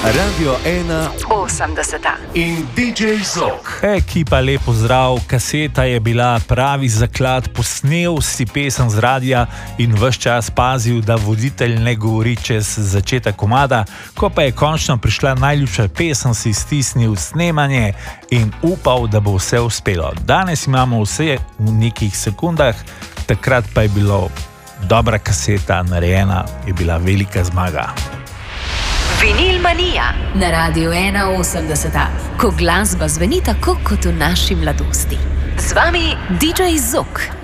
Radio 1 80 in DJ Zok. Ekipa, lepo zdrav, kaseta je bila pravi zaklad, posnel si pesem z radia in ves čas pazil, da voditelj ne govori čez začetek komada. Ko pa je končno prišla najljubša pesem, si stisnil snemanje in upal, da bo vse uspelo. Danes imamo vse v nekih sekundah, takrat pa je bilo dobra kaseta narejena, je bila velika zmaga. Vinil Manija na Radio 180, ko glasba zveni tako kot v naši mladosti. Z vami DJ Zok.